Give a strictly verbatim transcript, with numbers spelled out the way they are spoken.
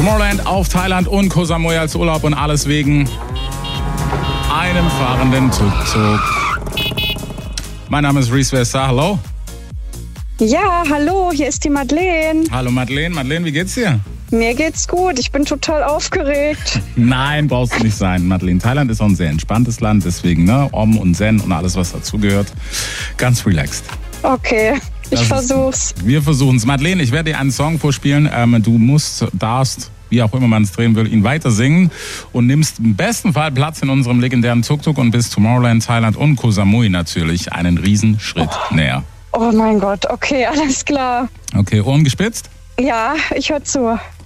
Tomorrowland auf Thailand und Koh Samui als Urlaub und alles wegen einem fahrenden Tuk-Tuk. Mein Name ist Reese Wester, hallo. Ja, hallo, hier ist die Madeleine. Hallo Madeleine, Madeleine, wie geht's dir? Mir geht's gut, ich bin total aufgeregt. Nein, brauchst du nicht sein, Madeleine. Thailand ist auch ein sehr entspanntes Land, deswegen, ne, Om und Zen und alles, was dazugehört, ganz relaxed. Okay, ich Das versuch's. Ist, wir versuchen's. Madeleine, ich werde dir einen Song vorspielen. Ähm, du musst, darfst, wie auch immer man es drehen will, ihn weiter singen und nimmst im besten Fall Platz in unserem legendären Tuk-Tuk und bist Tomorrowland, Thailand und Koh Samui natürlich einen riesen Schritt oh. näher. Oh mein Gott, okay, alles klar. Okay, Ohren gespitzt? Ja, ich höre zu.